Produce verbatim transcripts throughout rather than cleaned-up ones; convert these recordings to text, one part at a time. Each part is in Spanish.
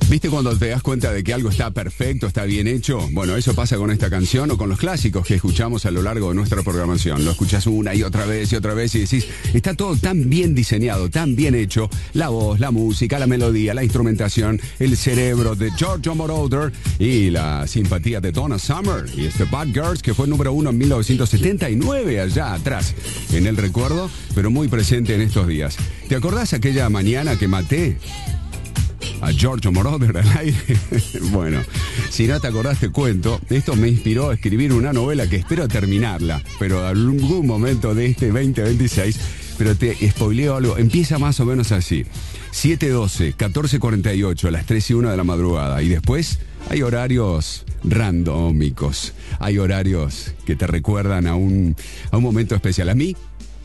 ¿Viste cuando te das cuenta de que algo está perfecto, está bien hecho? Bueno, eso pasa con esta canción o con los clásicos que escuchamos a lo largo de nuestra programación. Lo escuchás una y otra vez y otra vez y decís, está todo tan bien diseñado, tan bien hecho. La voz, la música, la melodía, la instrumentación, el cerebro de Giorgio Moroder y la simpatía de Donna Summer y este Bad Girls, que fue número uno en mil novecientos setenta y nueve, allá atrás, en el recuerdo, pero muy presente en estos días. ¿Te acordás aquella mañana que maté a Giorgio Moroder al aire? Bueno, si no te acordás te cuento. Esto me inspiró a escribir una novela que espero terminarla, pero en algún momento de este veinte veintiséis. Pero te spoileo algo. Empieza más o menos así: siete doce, catorce cuarenta y ocho, a las tres y una de la madrugada. Y después hay horarios randómicos. Hay horarios que te recuerdan a un, a un momento especial. A mí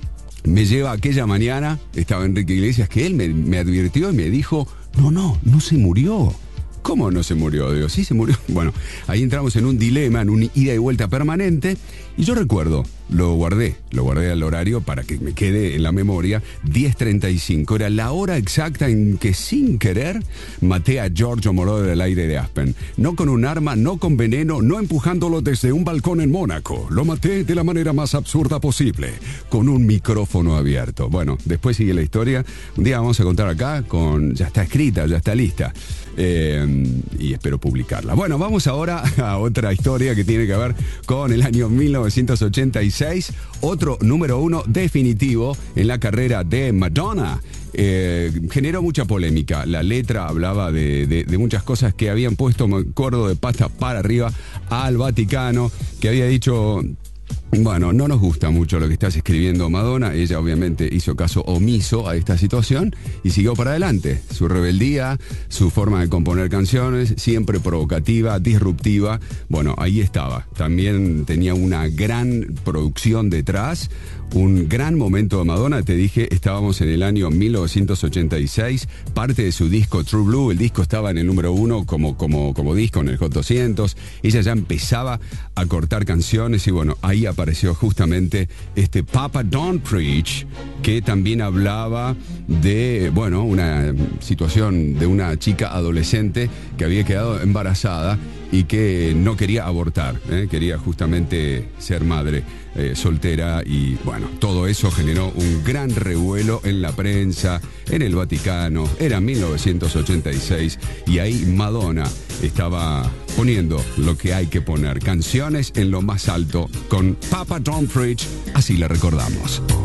me lleva aquella mañana, estaba Enrique Iglesias, que él me, me advirtió y me dijo: no, no, no se murió. ¿Cómo no se murió? Digo, sí se murió. Bueno, ahí entramos en un dilema, en un ida y vuelta permanente. Y yo recuerdo, lo guardé, lo guardé al horario para que me quede en la memoria, diez treinta y cinco. Era la hora exacta en que sin querer maté a Giorgio Moroder al aire de Aspen. No con un arma, no con veneno, no empujándolo desde un balcón en Mónaco. Lo maté de la manera más absurda posible, con un micrófono abierto. Bueno, después sigue la historia. Un día vamos a contar acá con... Ya está escrita, ya está lista. Eh, y espero publicarla. Bueno, vamos ahora a otra historia que tiene que ver con el año mil novecientos ochenta y seis. Otro número uno definitivo en la carrera de Madonna. Eh, generó mucha polémica. La letra hablaba de, de, de muchas cosas que habían puesto, me acuerdo, de pasta para arriba al Vaticano, que había dicho... Bueno, no nos gusta mucho lo que estás escribiendo, Madonna. Ella obviamente hizo caso omiso a esta situación y siguió para adelante. Su rebeldía, su forma de componer canciones, siempre provocativa, disruptiva. Bueno, ahí estaba. También tenía una gran producción detrás, un gran momento de Madonna. Te dije, estábamos en el año mil novecientos ochenta y seis, parte de su disco True Blue. El disco estaba en el número uno como, como, como disco en el Hot doscientos. Ella ya empezaba a cortar canciones y bueno, ahí apareció justamente este Papa Don't Preach, que también hablaba de, bueno, una situación de una chica adolescente que había quedado embarazada y que no quería abortar, ¿eh? Quería justamente ser madre eh, soltera y bueno, todo eso generó un gran revuelo en la prensa, en el Vaticano. Era mil novecientos ochenta y seis y ahí Madonna estaba poniendo lo que hay que poner, canciones en lo más alto con Papa Don't Preach, así la recordamos.